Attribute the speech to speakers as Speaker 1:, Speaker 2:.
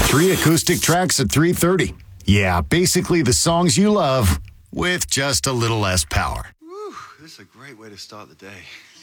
Speaker 1: 3 acoustic tracks at 3:30. Yeah, basically the songs you love with just a little less power.
Speaker 2: Whew, this is a great way to start the day.